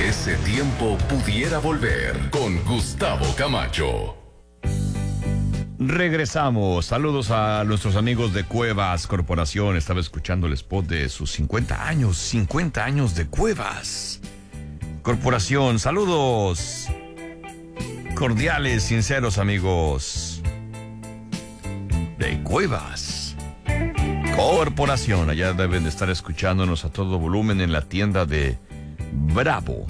ese tiempo pudiera volver, con Gustavo Camacho. Regresamos. Saludos a nuestros amigos de Cuevas Corporación. Estaba escuchando el spot de sus 50 años. 50 años de Cuevas Corporación. Saludos cordiales, sinceros amigos de Cuevas Corporación. Allá deben de estar escuchándonos a todo volumen en la tienda de Bravo.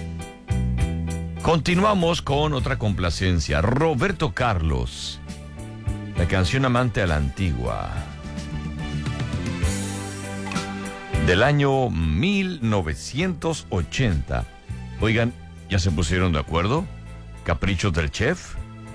Continuamos con otra complacencia. Roberto Carlos. La canción Amante a la Antigua, del año 1980. Oigan, ¿ya se pusieron de acuerdo? Caprichos del Chef.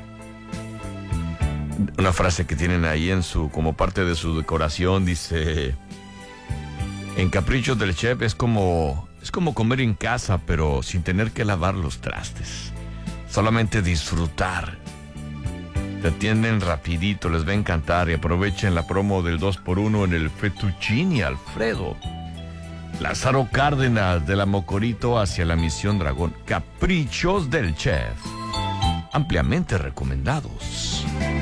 Una frase que tienen ahí como parte de su decoración, dice: en Caprichos del Chef es como comer en casa, pero sin tener que lavar los trastes. Solamente disfrutar. Te atienden rapidito, les va a encantar, y aprovechen la promo del 2x1 en el Fettuccine Alfredo. Lázaro Cárdenas de la Mocorito hacia la Misión Dragón. Caprichos del Chef. Ampliamente recomendados.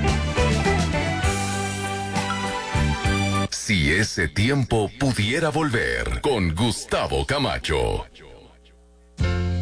Si ese tiempo pudiera volver, con Gustavo Camacho.